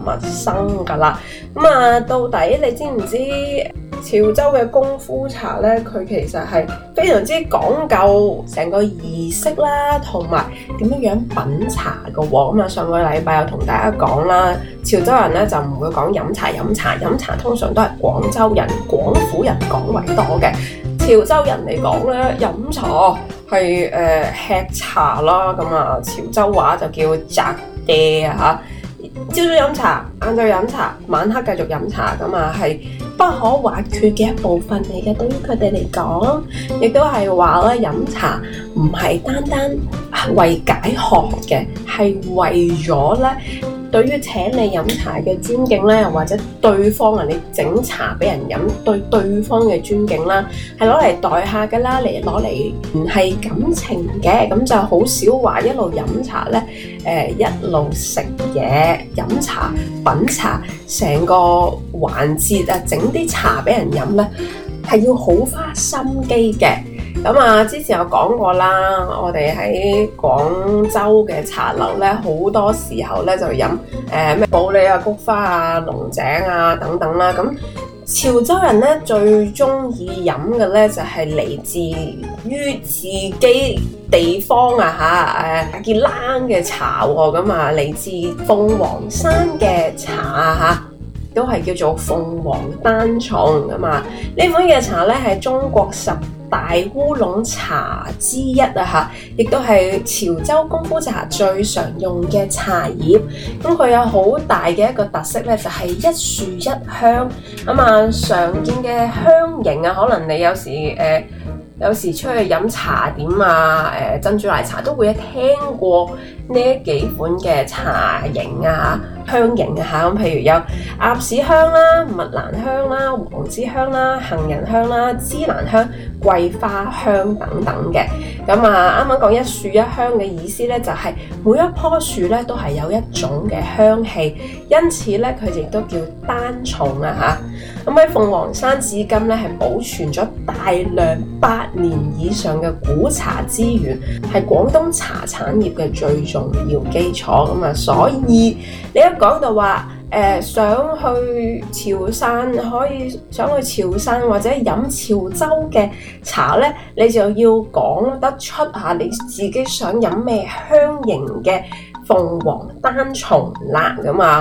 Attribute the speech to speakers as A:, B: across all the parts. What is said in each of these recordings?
A: 陌生噶啦。到底你知唔知潮州嘅功夫茶呢？佢其實係非常之講究成個儀式啦，同埋點樣品茶嘅喎。上個禮拜有同大家講啦，潮州人呢就唔會講飲茶通常都係廣州人、廣府人講為多嘅。潮州人嚟講呢，飲茶係吃茶啦，潮州話就叫擇嗲啊嚇。朝早飲茶，晏晝飲茶，晚黑繼續飲茶，係不可或缺嘅一部分嚟嘅。對於佢哋嚟講，亦都係話咧，飲茶唔係單單為解渴嘅，係為咗咧對於請你飲茶嘅尊敬咧，又或者對方你整茶俾人飲對方嘅尊敬啦，係攞嚟待客嘅啦，攞嚟聯繫感情嘅。咁就好少話一路飲茶咧，一路食嘢飲茶品茶，成個環節整啲茶俾人飲咧，係要好花心機嘅。之前有講過啦，我哋喺廣州嘅茶樓咧，好多時候咧就飲咩普洱啊、菊花啊、龍井啊等等啦。咁潮州人咧最中意飲嘅咧就係嚟自於自己地方結冷嘅茶喎。嚟自鳳凰山嘅茶都係叫做鳳凰單叢呢款嘅茶咧係中國10大烏龍茶之一亦都係潮州功夫茶最常用嘅茶葉。佢有好大嘅一個特色咧，就係一樹一香。常見嘅香型可能你有時出去飲茶點珍珠奶茶都會聽過呢幾款嘅茶型香型譬如有鴨屎香啦、蜜蘭香啦、黃枝香啦、杏仁香啦、芝蘭香、桂花香等等嘅。啱啱講一樹一香嘅意思咧，就係每一棵樹咧都係有一種嘅香氣，因此咧佢亦都叫單叢喺鳳凰山至今咧係保存咗大量100年以上嘅古茶資源，係廣東茶產業嘅最重要基礎。所以你一講到話想去潮汕或者飲潮州嘅茶咧，你就要講得出你自己想飲咩香型嘅鳳凰單叢啦。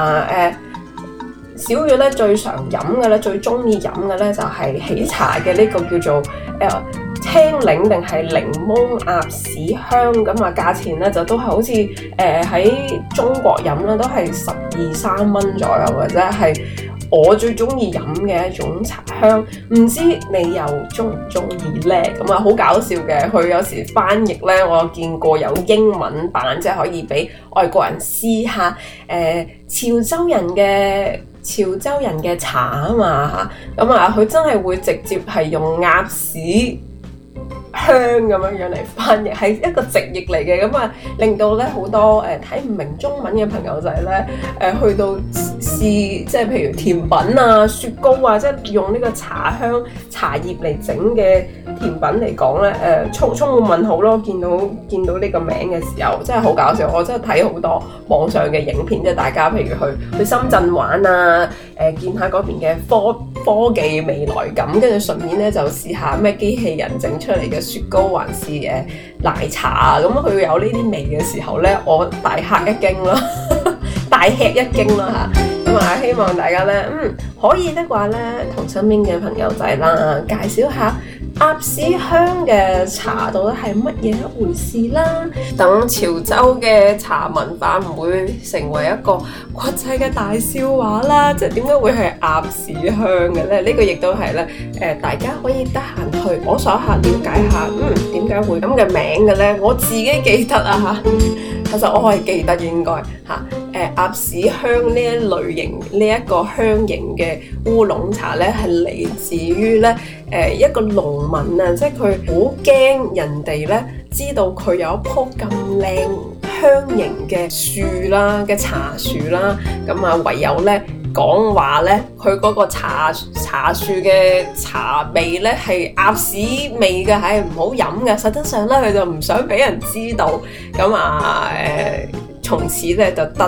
A: 小月咧最常飲嘅咧，最中意飲嘅咧就係喜茶嘅呢個叫做青檸定係檸檬鴨屎香。價錢咧就都係好似喺中國飲啦，都係12-13蚊左右，或者係我最中意飲嘅一種茶香。唔知你又中唔中意咧？好搞笑嘅，佢有時翻譯咧，我見過有英文版，即係可以俾外國人試下潮州人嘅茶佢真係會直接係用鴨屎香咁樣嚟翻譯，係一個直譯嚟嘅。令到咧好多睇唔明中文嘅朋友仔咧去到試，即係譬如甜品雪糕即係用呢個茶香茶葉嚟整嘅甜品嚟講咧充滿問號咯。見到呢個名嘅時候真係好搞笑。我真係睇好多網上嘅影片，即係大家譬如去深圳玩見下嗰邊嘅科技未來感，跟住順便咧就試下咩機器人整出嚟嘅雪糕還是奶茶佢有呢啲味嘅時候咧，我大吃一驚啦大吃一驚啦希望大家咧可以的話咧，同身邊嘅朋友仔啦介紹下鴨屎香嘅茶到底係乜嘢一回事啦。等潮州嘅茶文化唔會成為一個國際嘅大笑話啦。即係點解會係鴨屎香嘅咧？呢個亦都係咧大家可以得閒去摸索下了解下點解會咁嘅名嘅咧？我自己記得其實我係記得應該鴨屎香呢一類型呢一個香型嘅烏龍茶咧，係嚟自於咧一個農民即係佢好驚人哋咧知道佢有一棵咁靚香型嘅樹啦嘅茶樹啦，唯有咧講話咧佢嗰個茶樹嘅茶味咧係鴨屎味嘅，係唔好飲嘅。實質上咧佢就唔想俾人知道，從此咧就得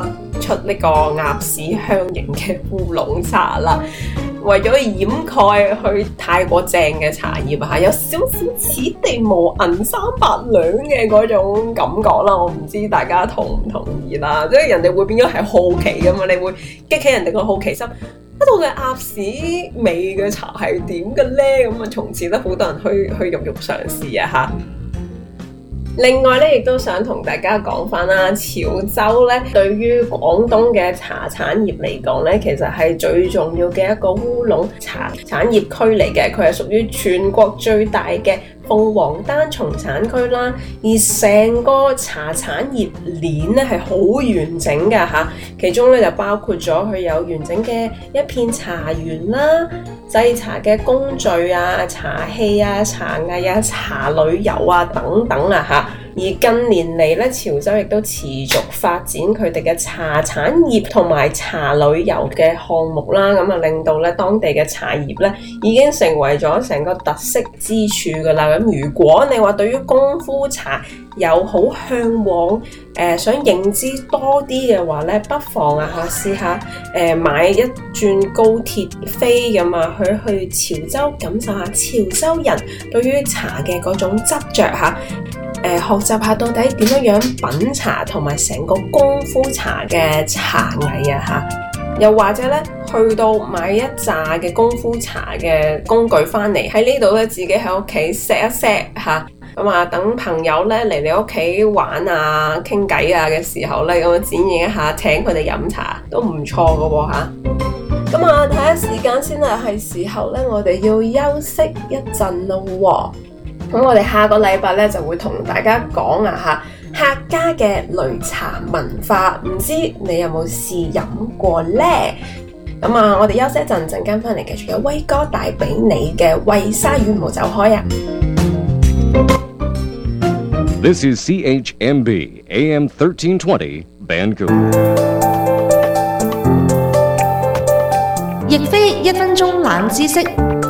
A: 出呢個鴨屎香型嘅烏龍茶啦。為咗掩蓋佢太過正嘅茶葉啊，有少少此地無銀三百兩嘅嗰種感覺啦。我唔知大家同唔同意啦，即係人哋會變咗係好奇噶嘛，你會激起人哋個好奇心。一到嘅鴨屎味嘅茶係點嘅咧？咁啊，從此咧好多人去肉嘗試啊嚇。另外咧，亦都想同大家講翻啦，潮州咧對於廣東嘅茶產業嚟講咧，其實係最重要嘅一個烏龍茶產業區嚟嘅，佢係屬於全國最大嘅鳳凰單叢產區啦，而成個茶產業鏈咧係好完整㗎嚇，其中咧就包括咗佢有完整嘅一片茶園啦、製茶嘅工序啊、茶器啊、茶藝啊、茶旅遊啊等等啊嚇。而近年嚟咧，潮州亦都持續發展佢哋嘅茶產業同埋茶旅遊嘅項目啦，咁啊令到咧當地嘅茶葉咧已經成為咗成個特色之處噶啦。咁如果你話對於功夫茶有好嚮往，想認知多啲嘅話咧，不妨試下買一轉高鐵飛咁啊，去潮州感受下潮州人對於茶嘅嗰種執着嚇。學習下到底點樣品茶同埋成個功夫茶嘅茶藝啊嚇，又或者咧去到買一紮嘅功夫茶嘅工具翻嚟喺呢度咧，自己喺屋企 set 一 set 嚇，咁啊等朋友咧嚟你屋企玩啊傾偈啊嘅時候咧，咁啊展現一下請佢哋飲茶都唔錯㗎喎嚇。咁啊睇下時間先啦，係時候咧我哋要休息一陣咯喎。咁我哋下個禮拜咧就會同大家講啊嚇客家嘅擂茶文化，唔知你有冇試飲過呢？咁啊，我哋休息一陣，陣間翻嚟繼續有威哥帶俾你嘅為鯊魚唔好走開啊！
B: This is CHMB AM 1320 Vancouver。
C: 亦非1分鐘冷知識。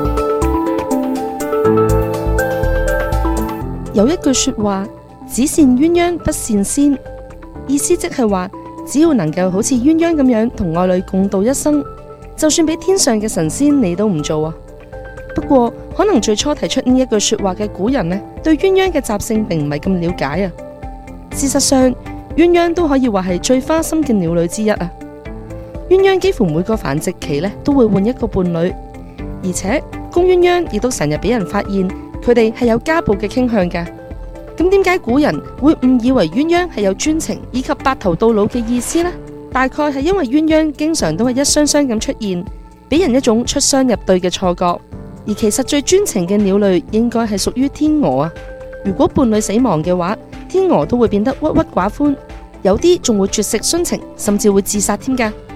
C: 有一句說話，只羨鴛鴦不羨仙，意思即係話，只要能夠好似鴛鴦咁樣同愛侶共度一生，就算俾天上嘅神仙你都唔做啊。不過可能最初提出呢一句說話嘅古人呢，對鴛鴦嘅習性並唔係咁了解啊。事實上，鴛鴦都可以話係最花心嘅鳥類之一啊。鴛鴦幾乎每個繁殖期呢都會換一個伴侶，而且公鴛鴦亦都成日俾人發現佢哋係有家暴嘅傾向㗎。咁點解古人會誤以為鴛鴦係有專情以及白頭到老嘅意思呢？大概係因為鴛鴦經常都係一雙雙咁出現，俾人一種出雙入對嘅錯覺。而其實最專情嘅鳥類應該係屬於天鵝啊。如果伴侶死亡嘅話，天鵝都會變得鬱鬱寡歡，有啲仲會絕食殉情，甚至會自殺添㗎。